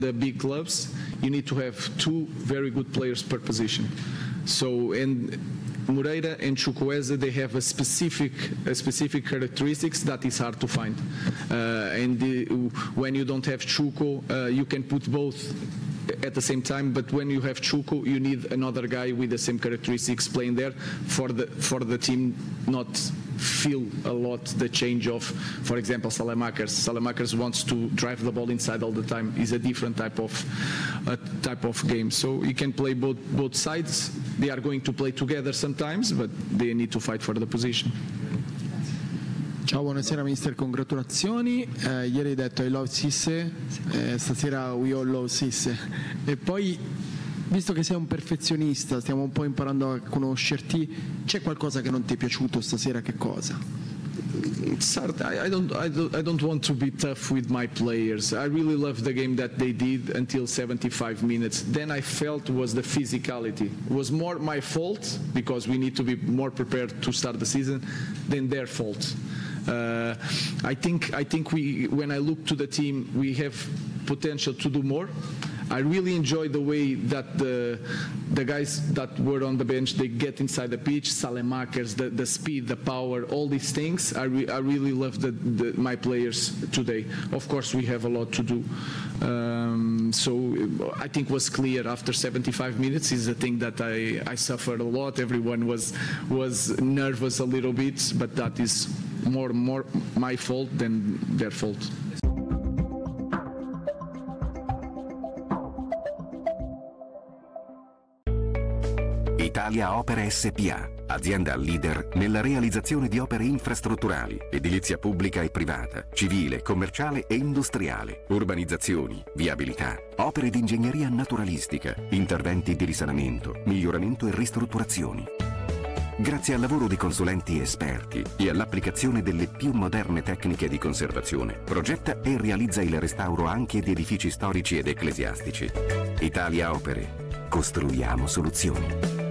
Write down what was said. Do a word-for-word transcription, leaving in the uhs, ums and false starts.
the big clubs, you need to have two very good players per position. So, and Moreira and Chukwueze, they have a specific, a specific characteristics that is hard to find. Uh, and the, when you don't have Chuko, uh, you can put both at the same time, but when you have Chuko, you need another guy with the same characteristics playing there for the for the team not feel a lot the change of, for example, Salamakers. Salamakers wants to drive the ball inside all the time. It's a different type of uh, type of game. So you can play both both sides. They are going to play together sometimes, but they need to fight for the position. Ciao, buonasera mister, congratulazioni. Eh, ieri hai detto I love Sisse, eh, stasera we all love Sisse. E poi, visto che sei un perfezionista, stiamo un po' imparando a conoscerti, c'è qualcosa che non ti è piaciuto stasera? Che cosa? It's hard. I, I don't. I don't. I don't want to be tough with my players. I really loved the game that they did until seventy-five minutes. Then I felt was the physicality. It was more my fault because we need to be more prepared to start the season than their fault. Uh, I think. I think we. When I look to the team, we have potential to do more. I really enjoy the way that the the guys that were on the bench, they get inside the pitch, Salamakers, the, the speed, the power, all these things. I, re, I really love the, the, my players today. Of course, we have a lot to do. Um, so I think was clear after seventy-five minutes is a thing that I, I suffered a lot. Everyone was was nervous a little bit, but that is more more my fault than their fault. Italia Opere S P A, azienda leader nella realizzazione di opere infrastrutturali, edilizia pubblica e privata, civile, commerciale e industriale, urbanizzazioni, viabilità, opere di ingegneria naturalistica, interventi di risanamento, miglioramento e ristrutturazioni. Grazie al lavoro di consulenti esperti e all'applicazione delle più moderne tecniche di conservazione, progetta e realizza il restauro anche di edifici storici ed ecclesiastici. Italia Opere. Costruiamo soluzioni.